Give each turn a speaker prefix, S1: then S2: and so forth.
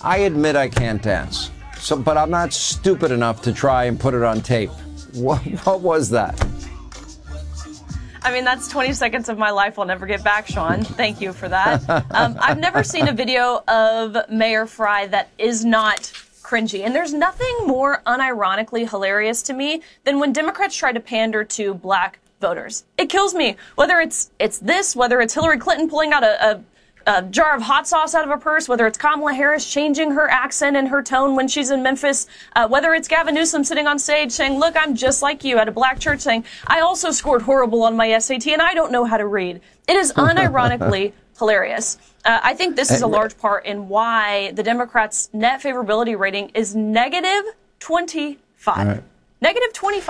S1: I admit I can't dance, but I'm not stupid enough to try and put it on tape. What was that?
S2: I mean, that's 20 seconds of my life I'll never get back, Sean. Thank you for that. I've never seen a video of Mayor Fry that is not cringy. And there's nothing more unironically hilarious to me than when Democrats try to pander to black voters. It kills me. Whether it's this, whether it's Hillary Clinton pulling out a jar of hot sauce out of a purse, whether it's Kamala Harris changing her accent and her tone when she's in Memphis, whether it's Gavin Newsom sitting on stage saying, look, I'm just like you, at a black church saying, I also scored horrible on my SAT and I don't know how to read. It is unironically hilarious. I think this is a large part in why the Democrats' net favorability rating is -25. Right. -25.